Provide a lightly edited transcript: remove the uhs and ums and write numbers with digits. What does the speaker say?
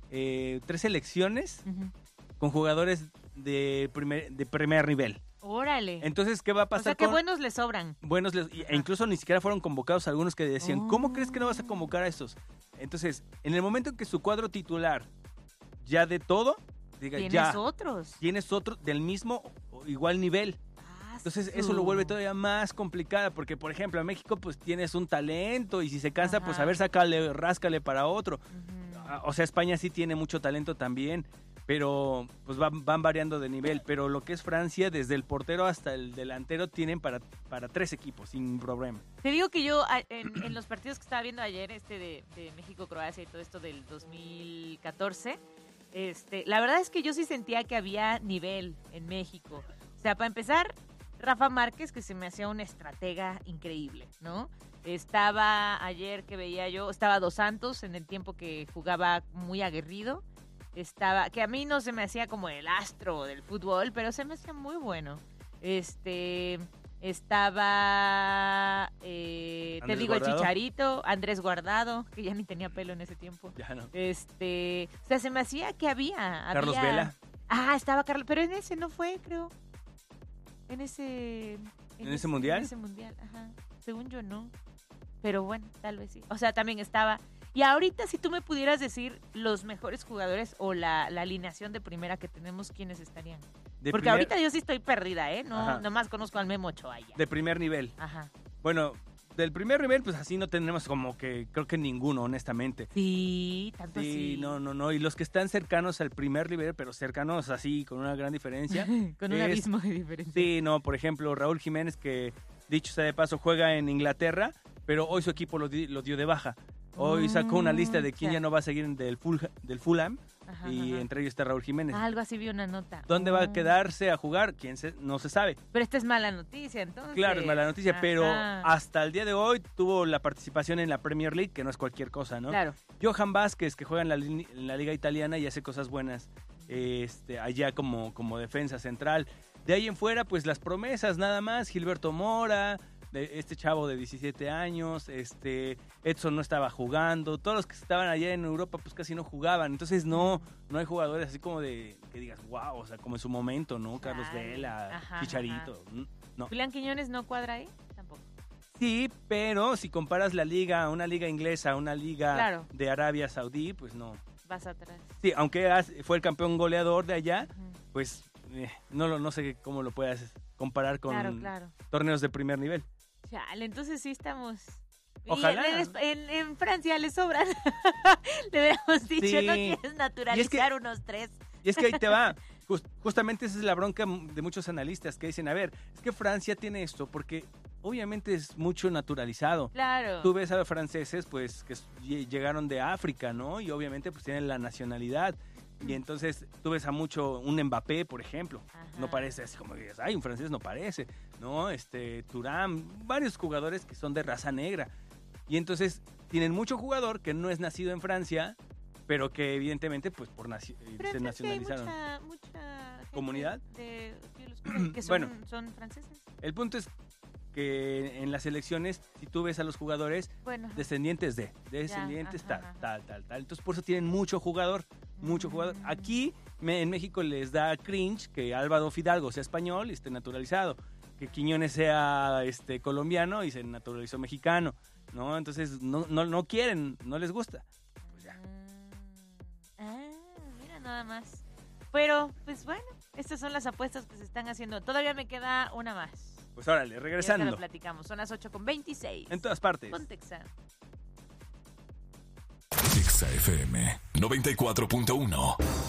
3 selecciones Ujú. con jugadores de primer nivel. Órale. Entonces, ¿qué va a O pasar sea, que con buenos le sobran. buenos? E incluso ni siquiera fueron convocados algunos que decían, ¿cómo Oh. crees que no vas a convocar a estos? Entonces, en el momento en que su cuadro titular ya de todo, diga, Tienes ya, otros. tienes otro del mismo o igual nivel. Entonces eso lo vuelve todavía más complicada porque, por ejemplo, en México pues tienes un talento y si se cansa, pues a ver, sácale, ráscale para otro. Ujú. O sea, España sí tiene mucho talento también, pero pues van variando de nivel. Pero lo que es Francia, desde el portero hasta el delantero, tienen para 3 equipos sin problema. Te digo que yo en los partidos que estaba viendo ayer, de México-Croacia y todo esto del 2014, la verdad es que yo sí sentía que había nivel en México. O sea, para empezar, Rafa Márquez, que se me hacía una estratega increíble, ¿no? Estaba ayer que veía yo, estaba Dos Santos en el tiempo que jugaba muy aguerrido. Estaba, que a mí no se me hacía como el astro del fútbol, pero se me hacía muy bueno. Estaba, te Andrés digo, Guardado. el Chicharito, Andrés Guardado, que ya ni tenía pelo en ese tiempo. Ya no. O sea, se me hacía que había. Carlos Vela. Ah, estaba Carlos, pero en ese no fue, creo. ¿En ese mundial? En ese mundial, ajá. Según yo no. Pero bueno, tal vez sí. O sea, también estaba. Y ahorita, si tú me pudieras decir los mejores jugadores o la alineación de primera que tenemos, ¿quiénes estarían? Porque ahorita yo sí estoy perdida, ¿eh? No, nomás conozco al Memo Ochoa ya. De primer nivel. Ajá. Bueno, del primer nivel, pues así no tenemos como que, creo que ninguno, honestamente. Sí, tanto Sí, sí. no. Y los que están cercanos al primer nivel, pero cercanos así, con una gran diferencia. Con un abismo de diferencia. Sí, no, por ejemplo, Raúl Jiménez, que dicho sea de paso, juega en Inglaterra, pero hoy su equipo lo dio de baja. Hoy sacó una lista de quién ya no va a seguir del Fulham, Ajá, y ajá. entre ellos está Raúl Jiménez. Algo así vi una nota. ¿Dónde va a quedarse a jugar? No se sabe. Pero esta es mala noticia, entonces. Claro, es mala noticia, pero Ajá. hasta el día de hoy tuvo la participación en la Premier League, que no es cualquier cosa, ¿no? Claro. Johan Vázquez, que juega en la liga italiana y hace cosas buenas allá como defensa central. De ahí en fuera, pues las promesas nada más, Gilberto Mora, de este chavo de 17 años, Edson no estaba jugando, todos los que estaban allá en Europa pues casi no jugaban, entonces no hay jugadores así como de que digas, wow, o sea, como en su momento, ¿no? Carlos Vela, Ajá, Chicharito, ajá. no. ¿Julián Quiñones no cuadra ahí? Tampoco. Sí, pero si comparas una liga inglesa, una liga Claro. de Arabia Saudí, pues no. Vas atrás. Sí, aunque fue el campeón goleador de allá, Ujú. pues no sé cómo lo puedas comparar con Claro. torneos de primer nivel. Chale, entonces sí estamos. Ojalá. Y en Francia le sobran. Le habíamos dicho, Sí. ¿no quieres naturalizar unos 3? Y es que ahí te va. Justamente esa es la bronca de muchos analistas que dicen, a ver, es que Francia tiene esto porque obviamente es mucho naturalizado. Claro. Tú ves a los franceses, pues, que llegaron de África, ¿no? Y obviamente, pues, tienen la nacionalidad. Y entonces tú ves a un Mbappé, por ejemplo. Ajá. No parece así como digas, ay, un francés no parece, ¿no? Thuram, varios jugadores que son de raza negra. Y entonces tienen mucho jugador que no es nacido en Francia, pero que evidentemente, pues, Pero se en Francia hay nacionalizaron. mucha gente ¿Comunidad? de piel oscura que Bueno. son franceses. El punto es que en las elecciones, si tú ves a los jugadores, Bueno. ajá. descendientes ajá, tal. Entonces, por eso tienen mucho jugador. Aquí, en México, les da cringe que Álvaro Fidalgo sea español y esté naturalizado. Que Quiñones sea colombiano y se naturalizó mexicano, ¿no? Entonces, no quieren, no les gusta. Pues ya. Mira nada más. Pero, pues bueno, estas son las apuestas que se están haciendo. Todavía me queda una más. Pues órale, Ya te regresando. lo platicamos. Son las 8:26. En todas partes. Ponte Exa. Exa FM 94.1.